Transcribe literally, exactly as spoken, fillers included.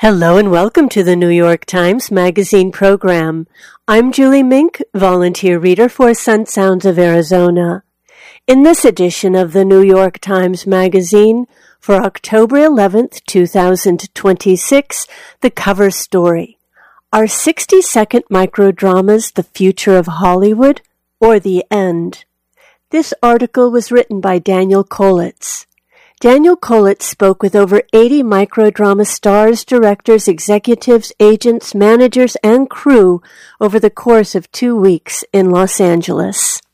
Hello and welcome to the New York Times Magazine program. I'm Julie Mink, volunteer reader for Sun Sounds of Arizona. In this edition of the New York Times Magazine for October eleventh, two thousand twenty-six, the cover story: Are sixty-second microdramas the future of Hollywood or the end? This article was written by Daniel Kolitz. Daniel Kolitz spoke with over eighty microdrama stars, directors, executives, agents, managers, and crew over the course of two weeks in Los Angeles.